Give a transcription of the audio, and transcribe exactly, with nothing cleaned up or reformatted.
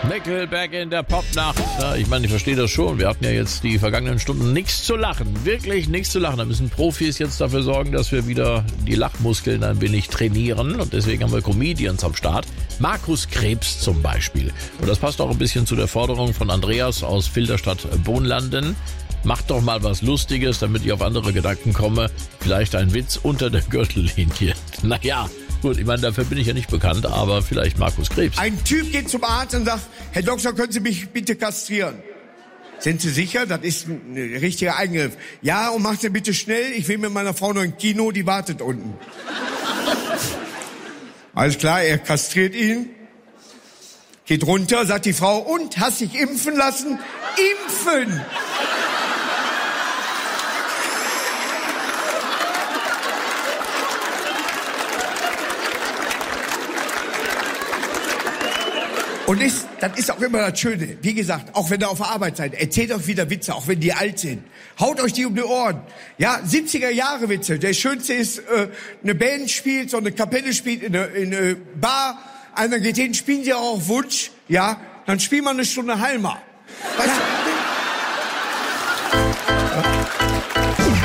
Nickelback in der Popnacht. Ja, ich meine, ich verstehe das schon. Wir hatten ja jetzt die vergangenen Stunden nichts zu lachen. Wirklich nichts zu lachen. Da müssen Profis jetzt dafür sorgen, dass wir wieder die Lachmuskeln ein wenig trainieren. Und deswegen haben wir Comedians am Start. Markus Krebs zum Beispiel. Und das passt auch ein bisschen zu der Forderung von Andreas aus Filderstadt-Bohnlanden. Macht doch mal was Lustiges, damit ich auf andere Gedanken komme. Vielleicht ein Witz unter der Gürtellinie. Naja. Gut, ich meine, dafür bin ich ja nicht bekannt, aber vielleicht Markus Krebs. Ein Typ geht zum Arzt und sagt, Herr Doktor, können Sie mich bitte kastrieren? Sind Sie sicher? Das ist ein richtiger Eingriff. Ja, und machen Sie bitte schnell, ich will mit meiner Frau noch im Kino, die wartet unten. Alles klar, er kastriert ihn, geht runter, sagt die Frau, und, hast dich impfen lassen? Impfen! Und ist, das ist auch immer das Schöne. Wie gesagt, auch wenn ihr auf der Arbeit seid, erzählt euch wieder Witze, auch wenn die alt sind. Haut euch die um die Ohren. Ja, siebziger Jahre Witze. Der schönste ist, äh, eine Band spielt, so eine Kapelle spielt in eine, in eine Bar. Einer geht hin, spielen die auch auf Wunsch. Ja, dann spielen wir eine Stunde Halma. Weißt du?